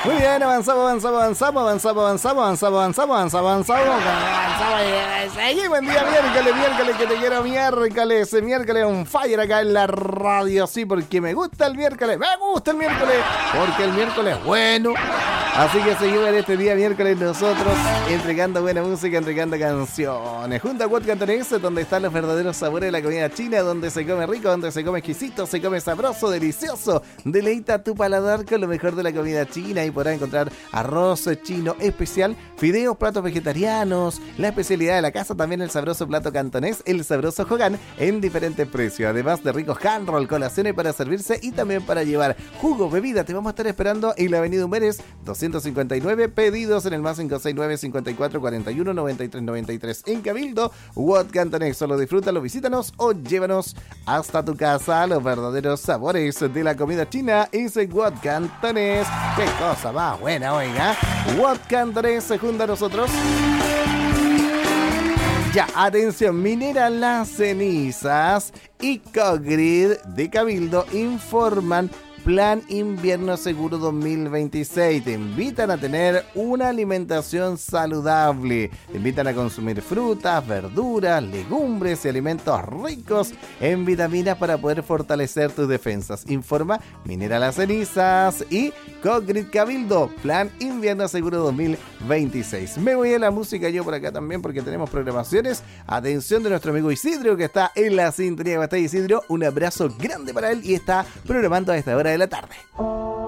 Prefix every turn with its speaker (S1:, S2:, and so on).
S1: Muy bien, avanzamos. Seguí, buen día, miércoles, que te quiero miércoles on fire acá en la radio, sí, porque me gusta el miércoles, porque el miércoles es bueno. Así que seguimos en este día miércoles nosotros entregando buena música, entregando canciones. Junto a What Cantonés, donde están los verdaderos sabores de la comida china, donde se come rico, donde se come exquisito, se come sabroso, delicioso. Deleita tu paladar con lo mejor de la comida china y podrás encontrar arroz chino especial, fideos, platos vegetarianos, la especialidad de la casa, también el sabroso plato cantonés, el sabroso Hogan, en diferentes precios. Además de ricos hand roll, colaciones para servirse y también para llevar jugo, bebida. Te vamos a estar esperando en la avenida Humberes 259, pedidos en el más 569 54 41 93 93 en Cabildo. What Cantonés, solo disfrútalo, visítanos o llévanos hasta tu casa. Los verdaderos sabores de la comida china es What Cantonés. Qué cosa más buena, oiga. What Cantonés se junta a nosotros. Ya, atención, Minera Las Cenizas y Cogrid de Cabildo informan Plan Invierno Seguro 2026. Te invitan a tener una alimentación saludable. Te invitan a consumir frutas, verduras, legumbres y alimentos ricos en vitaminas para poder fortalecer tus defensas. Informa Minera Las Cenizas y Cogrid Cabildo. Plan Invierno Seguro 2026. Me voy a la música yo por acá también porque tenemos programaciones. Atención de nuestro amigo Isidro que está en la sintonía. ¿Cómo está Isidro? Un abrazo grande para él y está programando a esta hora de la tarde.